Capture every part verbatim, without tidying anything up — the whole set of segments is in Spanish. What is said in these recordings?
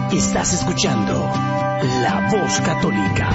Estás escuchando La Voz Católica.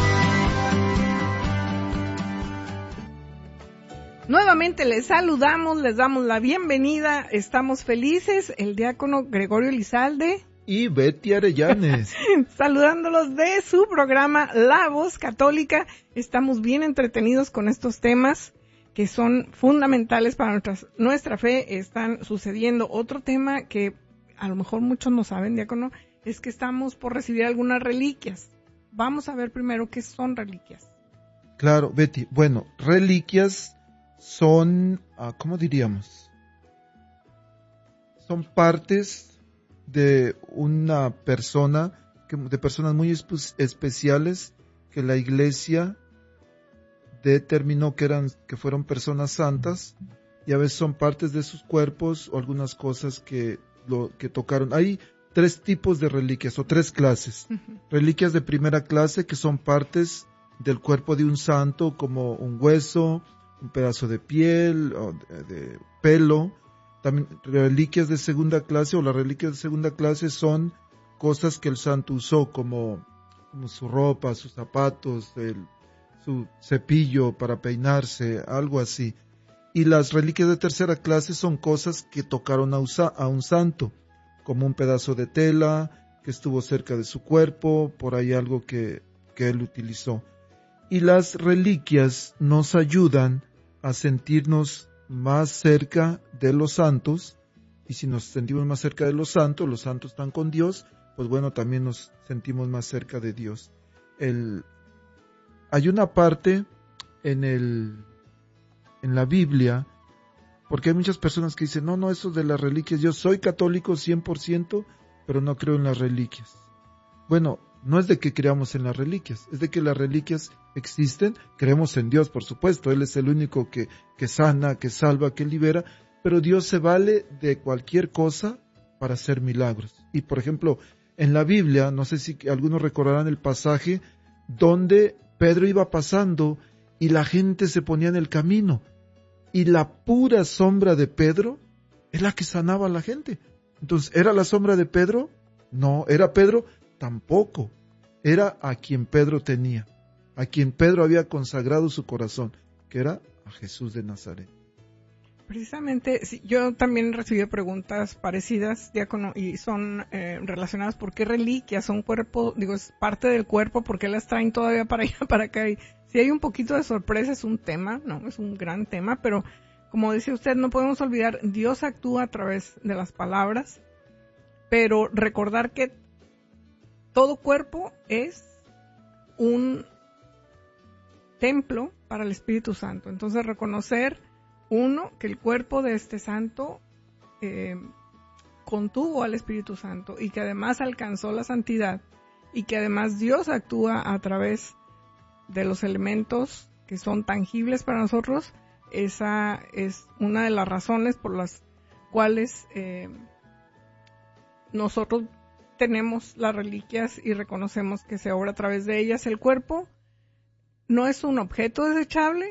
Nuevamente les saludamos, les damos la bienvenida, estamos felices, el diácono Gregorio Elizalde y Betty Arellanes, saludándolos de su programa La Voz Católica. Estamos bien entretenidos con estos temas que son fundamentales para nuestra, nuestra fe. Están sucediendo. Otro tema que a lo mejor muchos no saben, diácono, es que estamos por recibir algunas reliquias. Vamos a ver primero qué son reliquias. Claro, Betty. Bueno, reliquias son, ¿cómo diríamos? Son partes de una persona, de personas muy espe- especiales que la Iglesia determinó que eran, que fueron personas santas, y a veces son partes de sus cuerpos o algunas cosas que lo que tocaron. Hay tres tipos de reliquias o tres clases. Uh-huh. Reliquias de primera clase, que son partes del cuerpo de un santo, como un hueso, un pedazo de piel o de, de pelo. También reliquias de segunda clase, o las reliquias de segunda clase son cosas que el santo usó, como, como su ropa, sus zapatos, el, su cepillo para peinarse, algo así. Y las reliquias de tercera clase son cosas que tocaron a, usa, a un santo, como un pedazo de tela que estuvo cerca de su cuerpo, por ahí algo que, que él utilizó. Y las reliquias nos ayudan a sentirnos más cerca de los santos, y si nos sentimos más cerca de los santos, los santos están con Dios, pues bueno, también nos sentimos más cerca de Dios. El, hay una parte en el, en la Biblia, porque hay muchas personas que dicen, no, no, eso de las reliquias, yo soy católico cien por ciento, pero no creo en las reliquias. Bueno, no es de que creamos en las reliquias, es de que las reliquias existen, creemos en Dios, por supuesto, Él es el único que, que sana, que salva, que libera, pero Dios se vale de cualquier cosa para hacer milagros. Y por ejemplo, en la Biblia, no sé si algunos recordarán el pasaje donde Pedro iba pasando y la gente se ponía en el camino, y la pura sombra de Pedro es la que sanaba a la gente. Entonces, ¿era la sombra de Pedro? No. ¿Era Pedro? Tampoco. Era a quien Pedro tenía, a quien Pedro había consagrado su corazón, que era a Jesús de Nazaret. Precisamente, sí, yo también recibí preguntas parecidas, diácono, y son eh, relacionadas. ¿Por qué reliquias? Son cuerpo, digo, es parte del cuerpo, ¿por qué las traen todavía para allá, para acá? Y si hay un poquito de sorpresa, es un tema, no, es un gran tema, pero como decía usted, no podemos olvidar, Dios actúa a través de las palabras, pero recordar que todo cuerpo es un templo para el Espíritu Santo. Entonces, reconocer, uno, que el cuerpo de este santo eh, contuvo al Espíritu Santo y que además alcanzó la santidad, y que además Dios actúa a través de los elementos que son tangibles para nosotros. Esa es una de las razones por las cuales eh, nosotros tenemos las reliquias y reconocemos que se obra a través de ellas. El cuerpo no es un objeto desechable,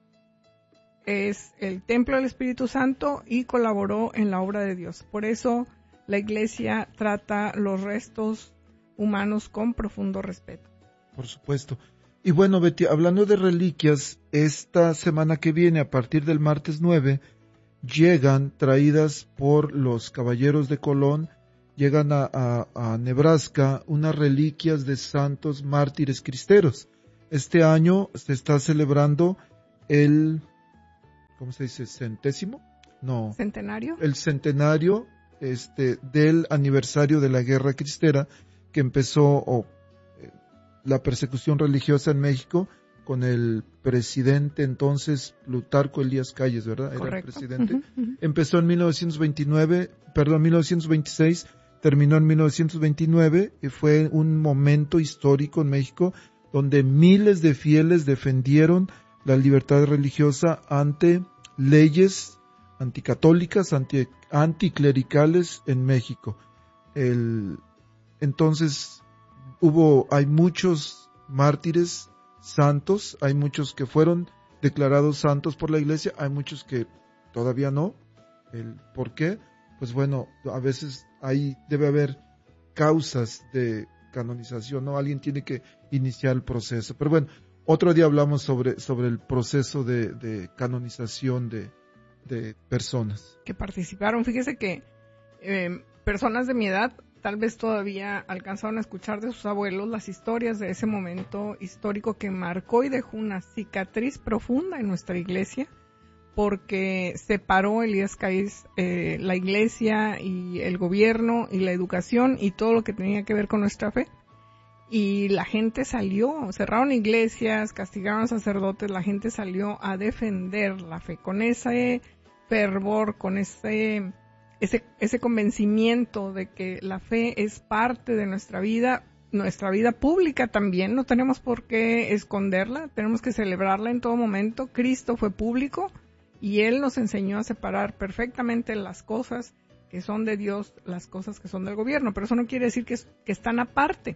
es el templo del Espíritu Santo y colaboró en la obra de Dios. Por eso la Iglesia trata los restos humanos con profundo respeto. Por supuesto. Y bueno, Betty, hablando de reliquias, esta semana que viene, a partir del martes nueve, llegan, traídas por los caballeros de Colón, llegan a, a, a Nebraska, unas reliquias de santos mártires cristeros. Este año se está celebrando el, ¿cómo se dice? ¿Centésimo? No. ¿Centenario? El centenario este, del aniversario de la Guerra Cristera, que empezó o, eh, la persecución religiosa en México con el presidente entonces Plutarco Elías Calles, ¿verdad? Correcto. Era el presidente. Uh-huh, uh-huh. Empezó en mil novecientos veintinueve, perdón, mil novecientos veintiséis, terminó en mil novecientos veintinueve, y fue un momento histórico en México donde miles de fieles defendieron la libertad religiosa ante leyes anticatólicas, anti, anticlericales en México. El, entonces hubo, hay muchos mártires santos, hay muchos que fueron declarados santos por la Iglesia, hay muchos que todavía no. El, ¿por qué? Pues bueno, a veces ahí debe haber causas de canonización, ¿no? Alguien tiene que iniciar el proceso. Pero bueno, otro día hablamos sobre, sobre el proceso de, de canonización de, de personas. Que participaron. Fíjese que eh, personas de mi edad tal vez todavía alcanzaron a escuchar de sus abuelos las historias de ese momento histórico que marcó y dejó una cicatriz profunda en nuestra iglesia, porque separó Elías Cáiz eh, la iglesia y el gobierno y la educación y todo lo que tenía que ver con nuestra fe. Y la gente salió, cerraron iglesias, castigaron a sacerdotes, la gente salió a defender la fe con ese fervor, con ese... Ese, ese convencimiento de que la fe es parte de nuestra vida, nuestra vida pública también, no tenemos por qué esconderla, tenemos que celebrarla en todo momento. Cristo fue público y Él nos enseñó a separar perfectamente las cosas que son de Dios, las cosas que son del gobierno, pero eso no quiere decir que, que están aparte.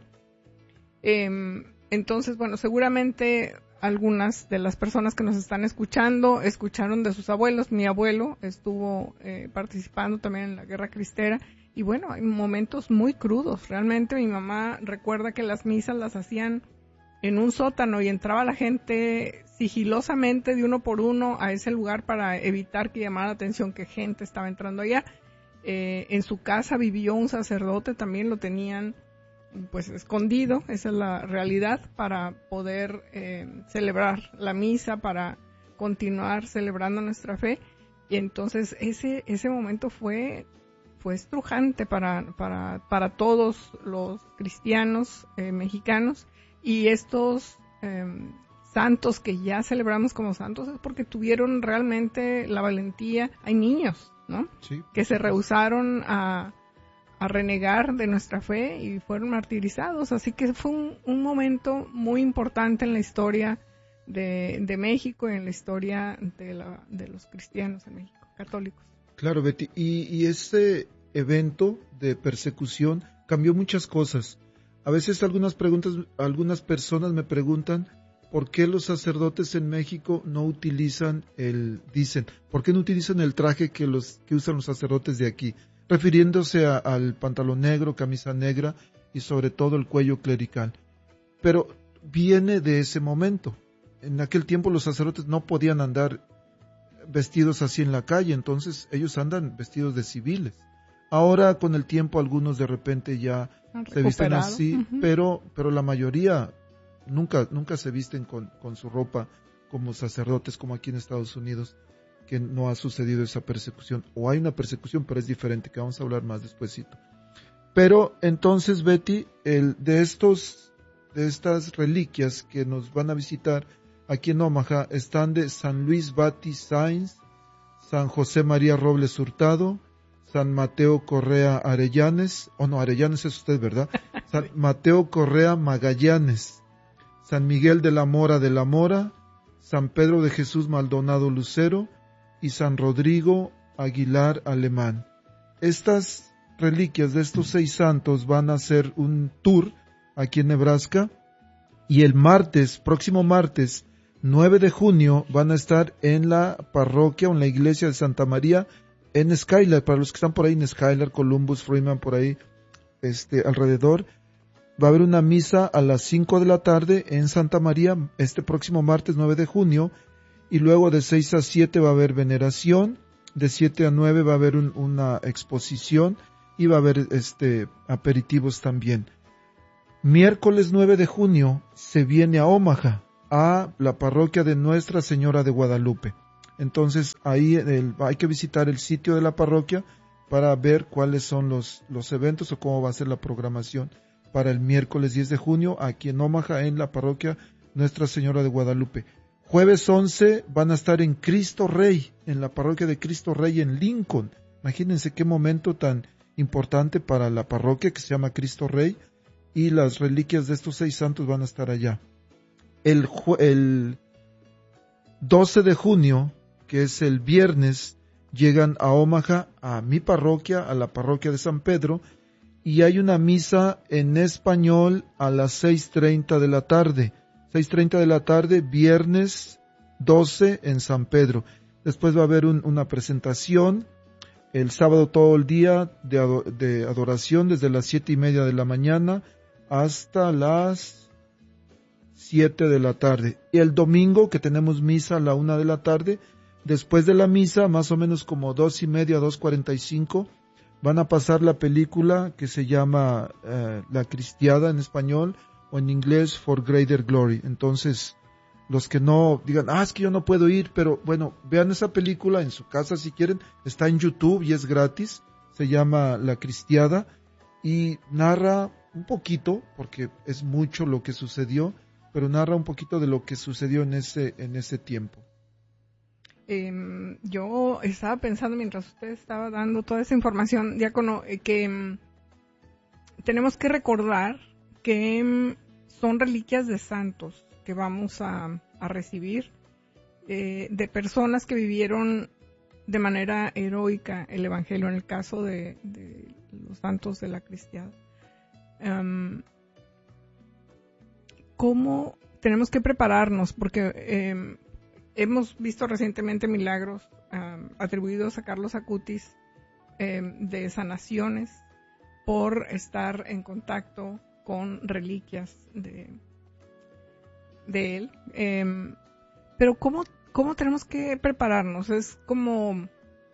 Eh, entonces, bueno, seguramente algunas de las personas que nos están escuchando escucharon de sus abuelos. Mi abuelo estuvo eh, participando también en la Guerra Cristera y bueno, hay momentos muy crudos. Realmente mi mamá recuerda que las misas las hacían en un sótano y entraba la gente sigilosamente de uno por uno a ese lugar para evitar que llamara la atención que gente estaba entrando allá. Eh, en su casa vivió un sacerdote, también lo tenían pues escondido, esa es la realidad, para poder eh, celebrar la misa, para continuar celebrando nuestra fe. Y entonces ese ese momento fue fue estrujante para para para todos los cristianos eh, mexicanos, y estos eh, santos que ya celebramos como santos es porque tuvieron realmente la valentía. Hay niños, ¿no? Sí. Que se rehusaron a a renegar de nuestra fe y fueron martirizados, así que fue un, un momento muy importante en la historia de, de México y en la historia de, la, de los cristianos en México, católicos. Claro, Betty, y, y ese evento de persecución cambió muchas cosas. A veces algunas preguntas, algunas personas me preguntan por qué los sacerdotes en México no utilizan el, dicen, ¿por qué no utilizan el traje que los que usan los sacerdotes de aquí? Refiriéndose a, al pantalón negro, camisa negra y sobre todo el cuello clerical. Pero viene de ese momento. En aquel tiempo los sacerdotes no podían andar vestidos así en la calle, entonces ellos andan vestidos de civiles. Ahora con el tiempo algunos de repente ya se visten así, uh-huh. pero pero la mayoría nunca nunca se visten con, con su ropa como sacerdotes, como aquí en Estados Unidos, que no ha sucedido esa persecución, o hay una persecución pero es diferente, que vamos a hablar más despuesito. Pero entonces, Betty, el de estos de estas reliquias que nos van a visitar aquí en Omaha están de San Luis Bati Sainz, San José María Robles Hurtado, San Mateo Correa Arellanes, o oh no, Arellanes es usted, ¿verdad? San Mateo Correa Magallanes, San Miguel de la Mora de la Mora, San Pedro de Jesús Maldonado Lucero y San Rodrigo Aguilar Alemán. Estas reliquias de estos seis santos van a hacer un tour aquí en Nebraska, y el martes, próximo martes, nueve de junio, van a estar en la parroquia o en la iglesia de Santa María en Skylar. Para los que están por ahí en Skylar, Columbus, Freeman, por ahí este alrededor, va a haber una misa a las cinco de la tarde en Santa María este próximo martes nueve de junio, y luego de seis a siete va a haber veneración, de siete a nueve va a haber un, una exposición y va a haber este aperitivos también. Miércoles nueve de junio se viene a Omaha, a la parroquia de Nuestra Señora de Guadalupe. Entonces ahí el, hay que visitar el sitio de la parroquia para ver cuáles son los, los eventos o cómo va a ser la programación para el miércoles diez de junio aquí en Omaha, en la parroquia Nuestra Señora de Guadalupe. Jueves once van a estar en Cristo Rey, en la parroquia de Cristo Rey en Lincoln. Imagínense qué momento tan importante para la parroquia que se llama Cristo Rey, y las reliquias de estos seis santos van a estar allá. El, el doce de junio, que es el viernes, llegan a Omaha, a mi parroquia, a la parroquia de San Pedro, y hay una misa en español a las seis treinta de la tarde. seis treinta de la tarde, viernes doce en San Pedro. Después va a haber un, una presentación el sábado todo el día de, ado- de adoración, desde las siete y media de la mañana hasta las siete de la tarde. Y el domingo, que tenemos misa a la una de la tarde, después de la misa, más o menos como dos y media, dos cuarenta y cinco, van a pasar la película que se llama eh, La Cristiada en español, o en inglés For Greater Glory. Entonces, los que no digan, ah, es que yo no puedo ir, pero bueno, vean esa película en su casa si quieren, está en YouTube y es gratis, se llama La Cristiada, y narra un poquito, porque es mucho lo que sucedió, pero narra un poquito de lo que sucedió en ese, en ese tiempo. Eh, yo estaba pensando mientras usted estaba dando toda esa información, diácono, eh, que mm, tenemos que recordar que mm, son reliquias de santos que vamos a, a recibir, eh, de personas que vivieron de manera heroica el Evangelio, en el caso de, de los santos de la cristiada. Um, ¿Cómo tenemos que prepararnos? Porque eh, hemos visto recientemente milagros um, atribuidos a Carlos Acutis eh, de sanaciones por estar en contacto con reliquias de, de él. Eh, pero ¿cómo, ¿cómo tenemos que prepararnos? Es como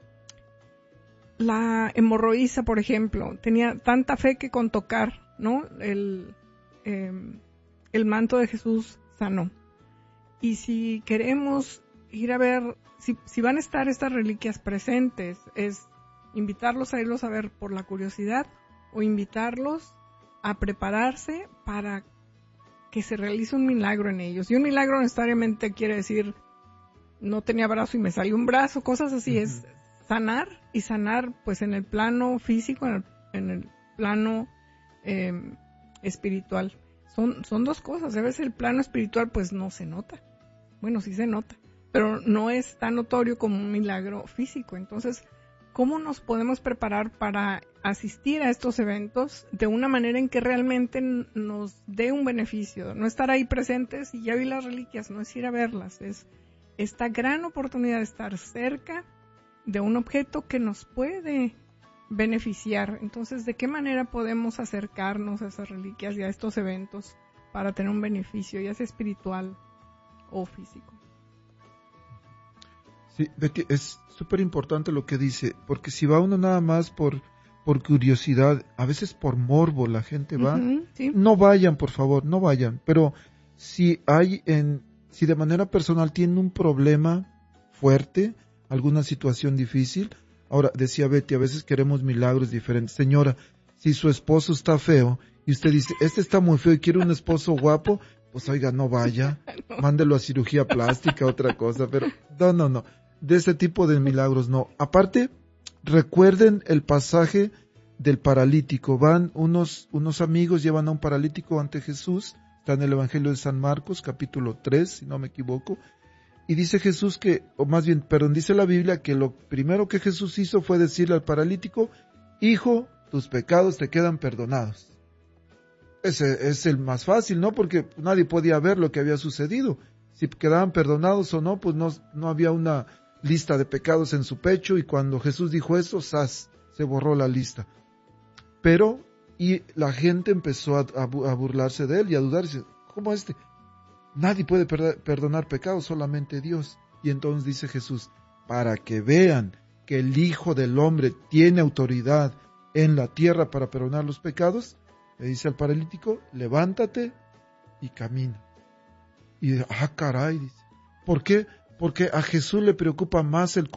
la hemorroísa, por ejemplo, tenía tanta fe que con tocar, ¿no? El, eh, el manto de Jesús sanó. Y si queremos ir a ver, si, si van a estar estas reliquias presentes, es invitarlos a irlos a ver por la curiosidad o invitarlos a prepararse para que se realice un milagro en ellos. Y un milagro no necesariamente quiere decir no tenía brazo y me salió un brazo, cosas así. Uh-huh. Es sanar, y sanar pues en el plano físico, en el, en el plano eh, espiritual. Son, son dos cosas. A veces el plano espiritual pues no se nota. Bueno, sí se nota, pero no es tan notorio como un milagro físico. Entonces, ¿cómo nos podemos preparar para asistir a estos eventos de una manera en que realmente nos dé un beneficio? No estar ahí presentes y ya vi las reliquias, no es ir a verlas, es esta gran oportunidad de estar cerca de un objeto que nos puede beneficiar. Entonces, ¿de qué manera podemos acercarnos a esas reliquias y a estos eventos para tener un beneficio, ya sea espiritual o físico? Sí, Betty, es súper importante lo que dice, porque si va uno nada más por, por curiosidad, a veces por morbo la gente va, uh-huh, sí. No vayan, por favor, no vayan, pero si hay en, si de manera personal tienen un problema fuerte, alguna situación difícil, ahora decía Betty, a veces queremos milagros diferentes. Señora, si su esposo está feo y usted dice, este está muy feo y quiere un esposo guapo, pues oiga, no vaya, no. Mándelo a cirugía plástica, otra cosa, pero no, no, no, de ese tipo de milagros no. Aparte, recuerden el pasaje del paralítico, van unos, unos amigos, llevan a un paralítico ante Jesús, está en el Evangelio de San Marcos, capítulo tres, si no me equivoco, y dice Jesús que, o más bien, perdón, dice la Biblia que lo primero que Jesús hizo fue decirle al paralítico, hijo, tus pecados te quedan perdonados. Ese es el más fácil, ¿no? Porque nadie podía ver lo que había sucedido. Si quedaban perdonados o no, pues no, no había una lista de pecados en su pecho, y cuando Jesús dijo eso, ¡zas!, se borró la lista. Pero, y la gente empezó a, a burlarse de él y a dudar, dice, ¿cómo este? Nadie puede per- perdonar pecados, solamente Dios. Y entonces dice Jesús, para que vean que el Hijo del Hombre tiene autoridad en la tierra para perdonar los pecados, le dice al paralítico, levántate y camina. Y ah, caray, dice, ¿por qué? Porque a Jesús le preocupa más el